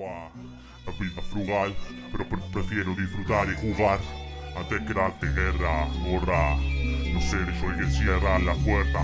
La vida frugal, pero prefiero disfrutar y jugar antes que darte guerra, borra. Los seres hoy que cierran la puerta